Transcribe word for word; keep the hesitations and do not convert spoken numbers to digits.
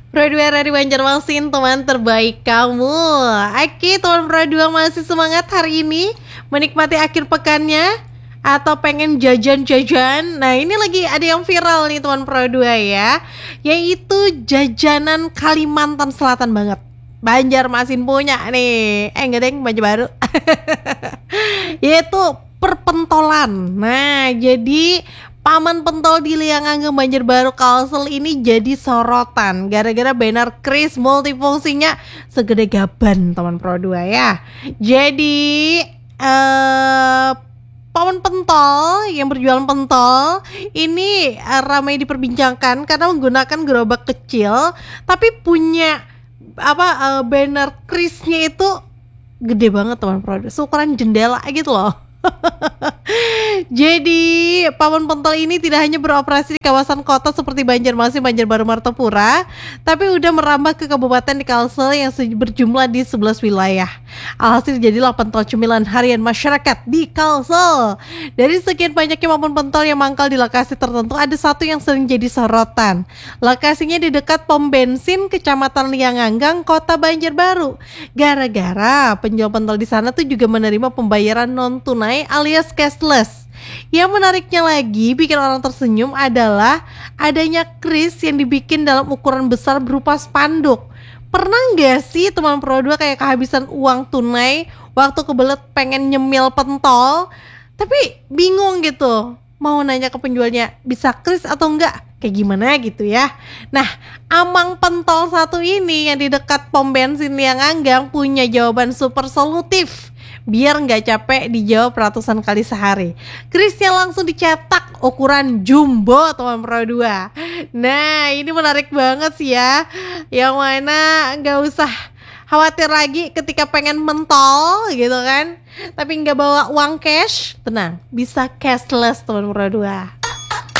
Pro dua dari Banjarmasin, teman terbaik kamu. Oke, teman Pro dua masih semangat hari ini menikmati akhir pekannya atau pengen jajan-jajan? Nah, ini lagi ada yang viral nih teman Pro dua ya, yaitu jajanan Kalimantan Selatan banget. Banjarmasin punya nih. Eh, enggak deng, Banjarbaru. Yaitu perpentolan. Nah, jadi Paman Pentol di Liangangge Banjarbaru Kalsel ini jadi sorotan gara-gara banner kris multifungsinya segede gaban teman Pro dua ya. Jadi eh Paman Pentol yang berjualan pentol ini eh, ramai diperbincangkan karena menggunakan gerobak kecil tapi punya apa eh, banner krisnya itu gede banget teman Pro dua, seukuran jendela gitu loh. Jadi Paman Pentol ini tidak hanya beroperasi di kawasan kota seperti Banjarmasin, Banjarbaru, Martapura, tapi udah merambah ke kabupaten di Kalsel yang berjumlah di sebelas wilayah. Alhasil jadilah pentol cemilan harian masyarakat di Kalsel. Dari sekian banyaknya Paman Pentol yang mangkal di lokasi tertentu, ada satu yang sering jadi sorotan. Lokasinya di dekat pom bensin Kecamatan Lianganggang, Kota Banjarbaru. Gara-gara penjual pentol di sana tuh juga menerima pembayaran non tunai alias cashless. Yang menariknya lagi, bikin orang tersenyum adalah adanya kris yang dibikin dalam ukuran besar berupa spanduk. Pernah nggak sih teman Pro dua kayak kehabisan uang tunai waktu kebelet pengen nyemil pentol, tapi bingung gitu mau nanya ke penjualnya bisa kris atau enggak, kayak gimana gitu ya. Nah, Amang Pentol satu ini yang di dekat pom bensin Lianganggang punya jawaban super solutif biar nggak capek dijawab ratusan kali sehari. Krisnya langsung dicetak ukuran jumbo teman Pro dua. Nah, ini menarik banget sih ya, yang mana nggak usah khawatir lagi ketika pengen mentol gitu kan, tapi nggak bawa uang cash. Tenang, bisa cashless teman Pro dua.